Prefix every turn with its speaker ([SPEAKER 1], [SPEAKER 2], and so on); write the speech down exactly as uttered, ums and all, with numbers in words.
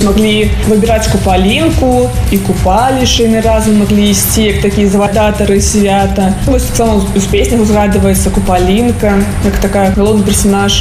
[SPEAKER 1] маглі выбіраць купалінку і купалішамі разам маглі ісці, як такія завадатары свята. Вось таксама у песнях узгадваецца купалінка, як такая галоўны персанаж